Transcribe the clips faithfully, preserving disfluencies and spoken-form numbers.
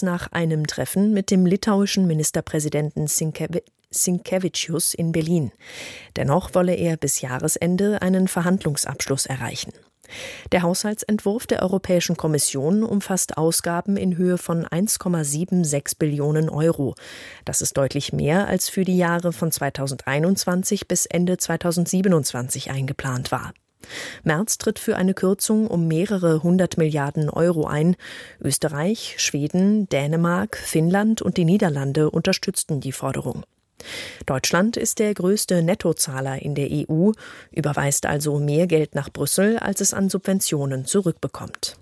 nach einem Treffen mit dem litauischen Ministerpräsidenten Sinkevi- Sinkevičius in Berlin. Dennoch wolle er bis Jahresende einen Verhandlungsabschluss erreichen. Der Haushaltsentwurf der Europäischen Kommission umfasst Ausgaben in Höhe von eins Komma sechsundsiebzig Billionen Euro. Das ist deutlich mehr, als für die Jahre von zweitausendeinundzwanzig bis Ende zweitausendsiebenundzwanzig eingeplant war. Merz tritt für eine Kürzung um mehrere hundert Milliarden Euro ein. Österreich, Schweden, Dänemark, Finnland und die Niederlande unterstützten die Forderung. Deutschland ist der größte Nettozahler in der E U, überweist also mehr Geld nach Brüssel, als es an Subventionen zurückbekommt.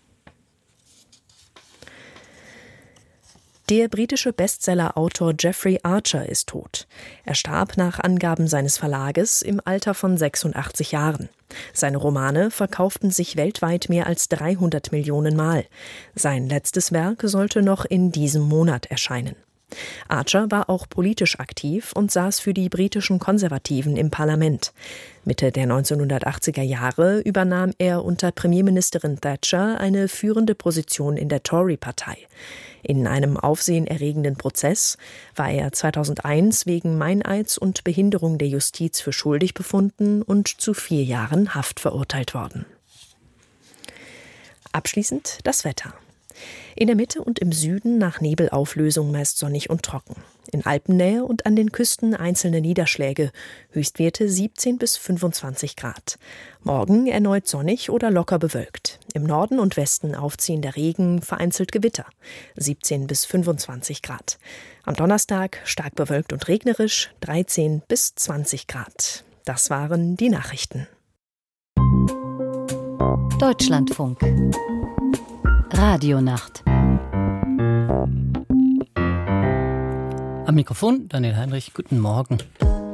Der britische Bestseller-Autor Jeffrey Archer ist tot. Er starb nach Angaben seines Verlages im Alter von sechsundachtzig Jahren. Seine Romane verkauften sich weltweit mehr als dreihundert Millionen Mal. Sein letztes Werk sollte noch in diesem Monat erscheinen. Archer war auch politisch aktiv und saß für die britischen Konservativen im Parlament. Mitte der neunzehnhundertachtziger Jahre übernahm er unter Premierministerin Thatcher eine führende Position in der Tory-Partei. In einem aufsehenerregenden Prozess war er zweitausendeins wegen Meineids und Behinderung der Justiz für schuldig befunden und zu vier Jahren Haft verurteilt worden. Abschließend das Wetter. In der Mitte und im Süden nach Nebelauflösung meist sonnig und trocken. In Alpennähe und an den Küsten einzelne Niederschläge, Höchstwerte siebzehn bis fünfundzwanzig Grad. Morgen erneut sonnig oder locker bewölkt. Im Norden und Westen aufziehender Regen, vereinzelt Gewitter, siebzehn bis fünfundzwanzig Grad. Am Donnerstag stark bewölkt und regnerisch, dreizehn bis zwanzig Grad. Das waren die Nachrichten. Deutschlandfunk Radionacht. Am Mikrofon Daniel Heinrich, guten Morgen.